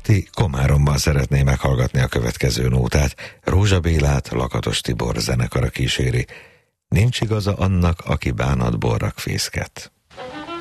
Mati Komáromban szeretné meghallgatni a következő nótát. Rózsa Bélát Lakatos Tibor zenekara kíséri. Nincs igaza annak, aki bánatból rak fészket.